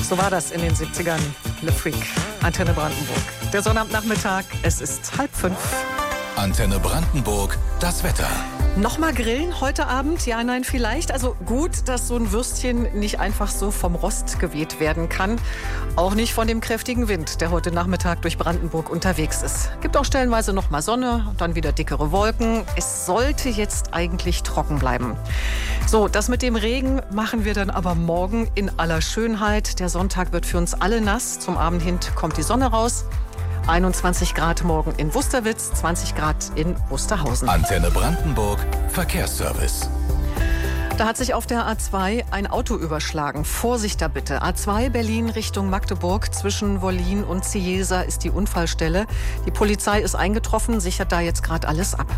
So war das in den 70ern. Le Freak, Antenne Brandenburg. Der Sonnabendnachmittag, es ist 4:30. Antenne Brandenburg, das Wetter. Nochmal grillen heute Abend? Ja, nein, vielleicht. Also gut, dass so ein Würstchen nicht einfach so vom Rost geweht werden kann. Auch nicht von dem kräftigen Wind, der heute Nachmittag durch Brandenburg unterwegs ist. Gibt auch stellenweise noch mal Sonne, dann wieder dickere Wolken. Es sollte jetzt eigentlich trocken bleiben. So, das mit dem Regen machen wir dann aber morgen in aller Schönheit. Der Sonntag wird für uns alle nass. Zum Abend hin kommt die Sonne raus. 21 Grad morgen in Wusterwitz, 20 Grad in Wusterhausen. Antenne Brandenburg, Verkehrsservice. Da hat sich auf der A2 ein Auto überschlagen. Vorsicht da bitte. A2 Berlin Richtung Magdeburg. Zwischen Wollin und Cieza ist die Unfallstelle. Die Polizei ist eingetroffen, sichert da jetzt gerade alles ab.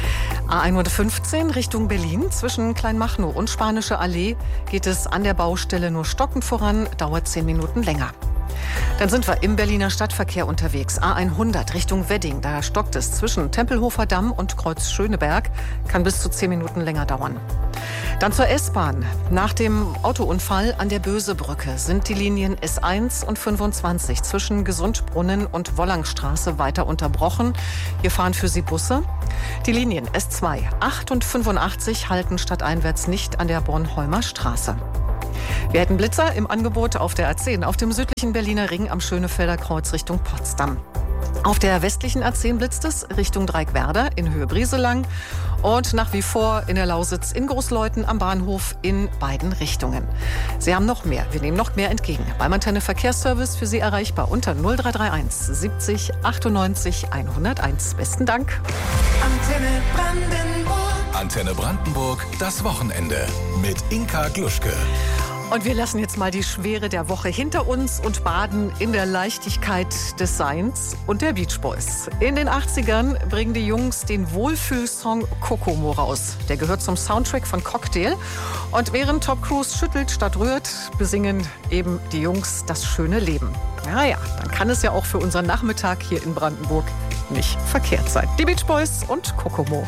A115 Richtung Berlin. Zwischen Kleinmachnow und Spanische Allee geht es an der Baustelle nur stockend voran, dauert 10 Minuten länger. Dann sind wir im Berliner Stadtverkehr unterwegs. A100 Richtung Wedding. Da stockt es zwischen Tempelhofer Damm und Kreuz Schöneberg. Kann bis zu 10 Minuten länger dauern. Dann zur S-Bahn. Nach dem Autounfall an der Bösebrücke sind die Linien S1 und 25 zwischen Gesundbrunnen und Wollangstraße weiter unterbrochen. Hier fahren für Sie Busse. Die Linien S2, 8 und 85 halten stadteinwärts nicht an der Bornholmer Straße. Wir hätten Blitzer im Angebot auf der A10, auf dem südlichen Berliner Ring am Schönefelder Kreuz Richtung Potsdam. Auf der westlichen A10 blitzt es Richtung Dreieckwerder in Höhe Brieselang und nach wie vor in der Lausitz in Großleuthen am Bahnhof in beiden Richtungen. Sie haben noch mehr, wir nehmen noch mehr entgegen. Beim Antenne Verkehrsservice für Sie erreichbar unter 0331 70 98 101. Besten Dank. Antenne Brandenburg. Antenne Brandenburg, das Wochenende mit Inka Gluschke. Und wir lassen jetzt mal die Schwere der Woche hinter uns und baden in der Leichtigkeit des Seins und der Beach Boys. In den 80ern bringen die Jungs den Wohlfühlsong Kokomo raus. Der gehört zum Soundtrack von Cocktail. Und während Tom Cruise schüttelt statt rührt, besingen eben die Jungs das schöne Leben. Ja, dann kann es ja auch für unseren Nachmittag hier in Brandenburg nicht verkehrt sein. Die Beach Boys und Kokomo.